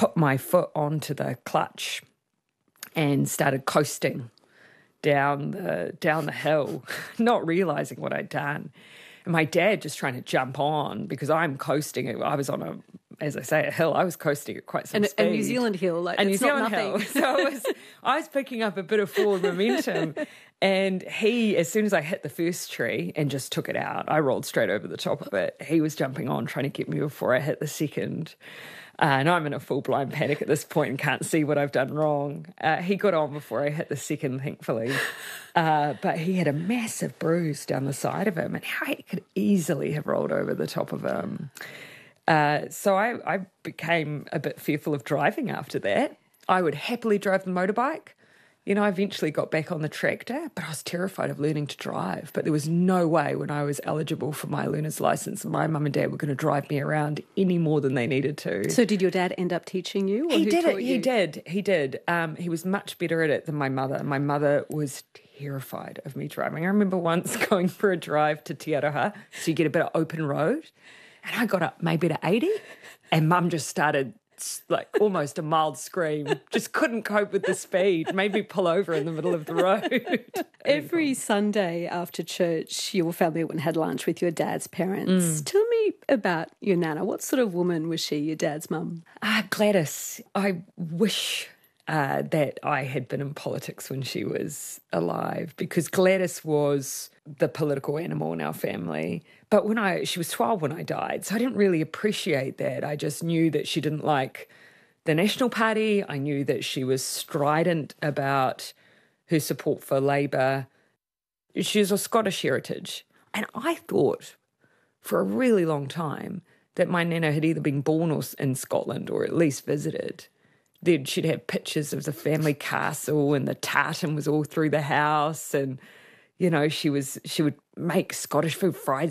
put my foot onto the clutch and started coasting down the hill, not realising what I'd done. And my dad just trying to jump on because I'm coasting. I was on as I say, a hill. I was coasting at quite some speed. A New Zealand hill. Like, a New Zealand hill. So I was picking up a bit of forward momentum. And he, as soon as I hit the first tree and just took it out, I rolled straight over the top of it. He was jumping on, trying to get me before I hit the second. And I'm in a full-blown panic at this point and can't see what I've done wrong. He got on before I hit the second, thankfully. But he had a massive bruise down the side of him, and I could easily have rolled over the top of him. So I became a bit fearful of driving after that. I would happily drive the motorbike. You know, I eventually got back on the tractor, but I was terrified of learning to drive. But there was no way when I was eligible for my learner's license, my mum and dad were going to drive me around any more than they needed to. So did your dad end up teaching you? Or He did. He was much better at it than my mother. My mother was terrified of me driving. I remember once going for a drive to Te Aroha, so you get a bit of open road, and I got up maybe to 80, and Mum just started like almost a mild scream, just couldn't cope with the speed, made me pull over in the middle of the road. Every Sunday after church, your family went and had lunch with your dad's parents. Tell me about your nana. What sort of woman was she, your dad's mum? Gladys. I wish that I had been in politics when she was alive, because Gladys was the political animal in our family. But she was 12 when I died, so I didn't really appreciate that. I just knew that she didn't like the National Party. I knew that she was strident about her support for Labour. She was of Scottish heritage. And I thought for a really long time that my nana had either been born in Scotland or at least visited. Then she'd have pictures of the family castle and the tartan was all through the house, and you know, she would make Scottish food, fried